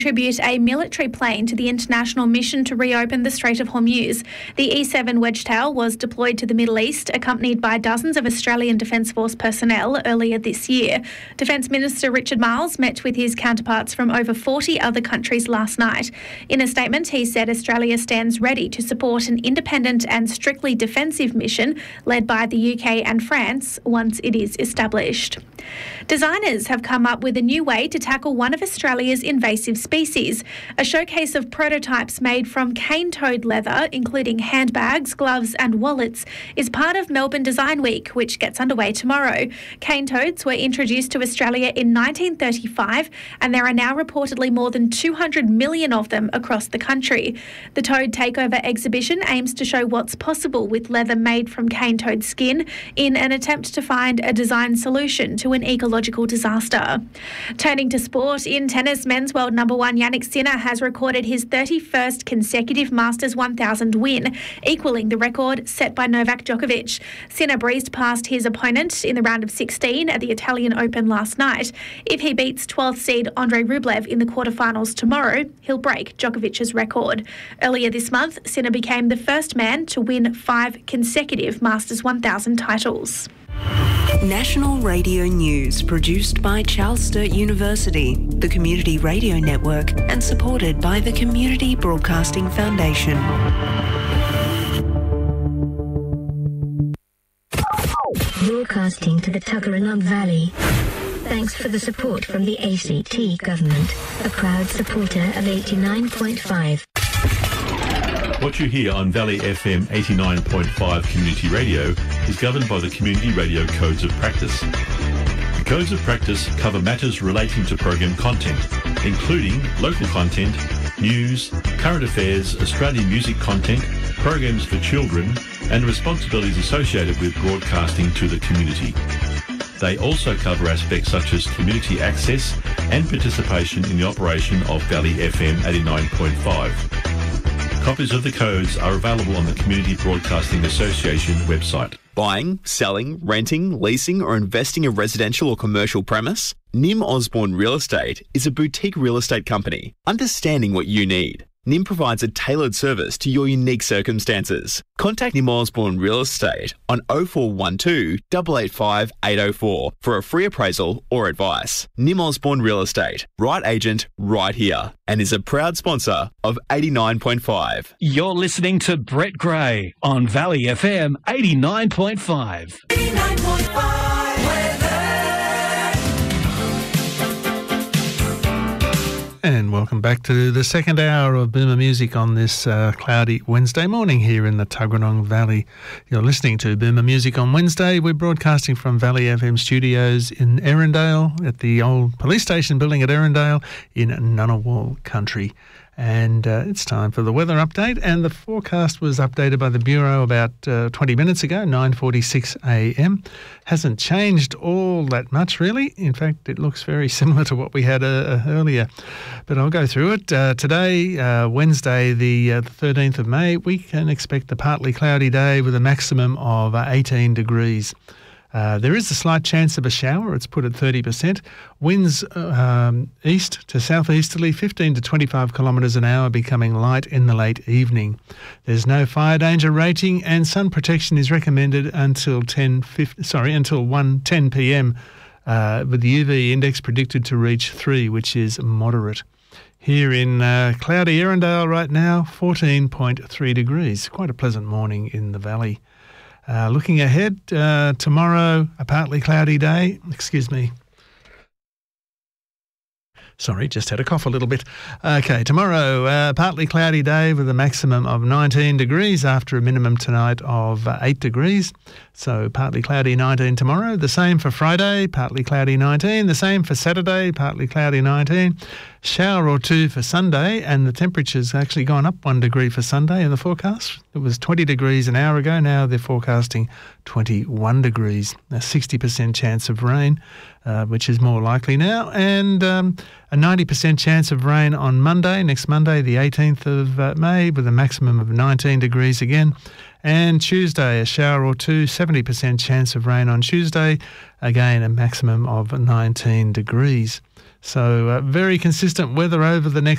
contribute a military plane to the international mission to reopen the Strait of Hormuz. The E-7 Wedgetail was deployed to the Middle East, accompanied by dozens of Australian Defence Force personnel earlier this year. Defence Minister Richard Marles met with his counterparts from over 40 other countries last night. In a statement, he said Australia stands ready to support an independent and strictly defensive mission led by the UK and France once it is established. Designers have come up with a new way to tackle one of Australia's invasive species. A showcase of prototypes made from cane toad leather, including handbags, gloves and wallets, is part of Melbourne Design Week, which gets underway tomorrow. Cane toads were introduced to Australia in 1935 and there are now reportedly more than 200 million of them across the country. The Toad Takeover exhibition aims to show what's possible with leather made from cane toad skin in an attempt to find a design solution to an ecological disaster. Turning to sport, in tennis, men's world number one Jannik Sinner has recorded his 31st consecutive Masters 1000 win, equalling the record set by Novak Djokovic. Sinner breezed past his opponent in the round of 16 at the Italian Open last night. If he beats 12th seed Andrei Rublev in the quarterfinals tomorrow, he'll break Djokovic's record. Earlier this month, Sinner became the first man to win 5 consecutive Masters 1000 titles. National Radio News, produced by Charles Sturt University, the Community Radio Network, and supported by the Community Broadcasting Foundation. Broadcasting to the Tuggeranong Valley. Thanks for the support from the ACT Government, a proud supporter of 89.5. What you hear on Valley FM 89.5 Community Radio is governed by the Community Radio Codes of Practice. The Codes of Practice cover matters relating to program content, including local content, news, current affairs, Australian music content, programs for children, and responsibilities associated with broadcasting to the community. They also cover aspects such as community access and participation in the operation of Valley FM 89.5. Copies of the codes are available on the Community Broadcasting Association website. Buying, selling, renting, leasing or investing a residential or commercial premise? Nim Osborne Real Estate is a boutique real estate company, understanding what you need. Nim provides a tailored service to your unique circumstances. Contact Nim Osborne Real Estate on 0412 885 804 for a free appraisal or advice. Nim Osborne Real Estate, right agent, right here, and is a proud sponsor of 89.5. You're listening to Brett Gray on Valley FM 89.5. 89.5. And welcome back to the second hour of Boomer Music on this cloudy Wednesday morning here in the Tuggeranong Valley. You're listening to Boomer Music on Wednesday. We're broadcasting from Valley FM studios in Erindale at the old police station building at Erindale in Ngunnawal country. And it's time for the weather update. And the forecast was updated by the Bureau about 20 minutes ago, 9:46 a.m. Hasn't changed all that much, really. In fact, it looks very similar to what we had earlier. But I'll go through it. Today, Wednesday, the 13th of May, we can expect a partly cloudy day with a maximum of 18 degrees. There is a slight chance of a shower. It's put at 30%. Winds east to southeasterly, 15 to 25 kilometres an hour, becoming light in the late evening. There's no fire danger rating, and sun protection is recommended until 10 p.m. With the UV index predicted to reach 3, which is moderate. Here in cloudy Erindale right now, 14.3 degrees. Quite a pleasant morning in the valley. Looking ahead, tomorrow, a partly cloudy day. Excuse me. Sorry, just had a cough a little bit. Okay, tomorrow, partly cloudy day with a maximum of 19 degrees after a minimum tonight of 8 degrees. So partly cloudy 19 tomorrow. The same for Friday, partly cloudy 19. The same for Saturday, partly cloudy 19. Shower or two for Sunday, and the temperature's actually gone up 1 degree for Sunday in the forecast. It was 20 degrees an hour ago. Now they're forecasting 21 degrees. A 60% chance of rain, which is more likely now, and a 90% chance of rain on Monday, next Monday, the 18th of May, with a maximum of 19 degrees again. And Tuesday, a shower or two, 70% chance of rain on Tuesday, again a maximum of 19 degrees. So very consistent weather over the next